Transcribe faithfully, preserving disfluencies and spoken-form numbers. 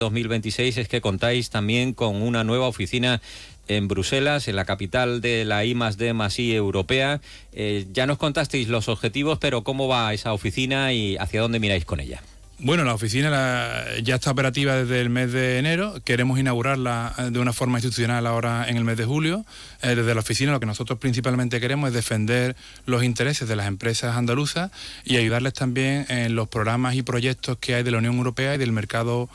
dos mil veintiséis es que contáis también con una nueva oficina en Bruselas, en la capital de la I más D más I europea. Eh, ya nos contasteis los objetivos, pero ¿cómo va esa oficina y hacia dónde miráis con ella? Bueno, la oficina la, ya está operativa desde el mes de enero. Queremos inaugurarla de una forma institucional ahora en el mes de julio. Eh, desde la oficina lo que nosotros principalmente queremos es defender los intereses de las empresas andaluzas y ayudarles también en los programas y proyectos que hay de la Unión Europea y del mercado